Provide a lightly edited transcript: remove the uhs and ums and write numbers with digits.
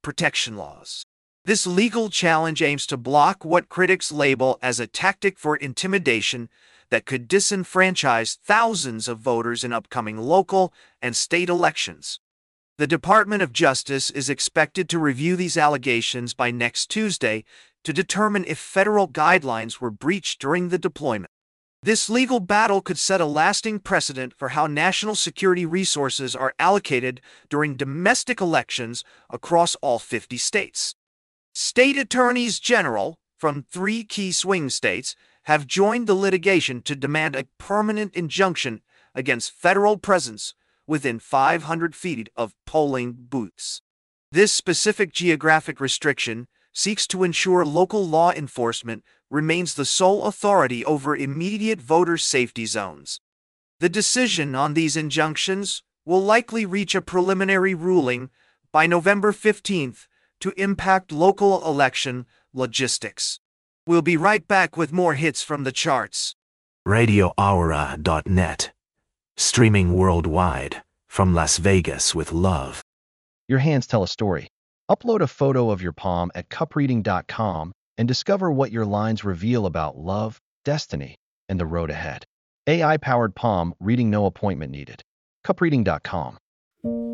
protection laws. This legal challenge aims to block what critics label as a tactic for intimidation that could disenfranchise thousands of voters in upcoming local and state elections. The Department of Justice is expected to review these allegations by next Tuesday to determine if federal guidelines were breached during the deployment. This legal battle could set a lasting precedent for how national security resources are allocated during domestic elections across all 50 states. State attorneys general from 3 key swing states have joined the litigation to demand a permanent injunction against federal presence within 500 feet of polling booths. This specific geographic restriction seeks to ensure local law enforcement remains the sole authority over immediate voter safety zones. The decision on these injunctions will likely reach a preliminary ruling by November 15th to impact local election logistics. We'll be right back with more hits from the charts. RadioAura.net. Streaming worldwide from Las Vegas with love. Your hands tell a story. Upload a photo of your palm at cupreading.com and discover what your lines reveal about love, destiny, and the road ahead. AI-powered palm reading, no appointment needed. cupreading.com.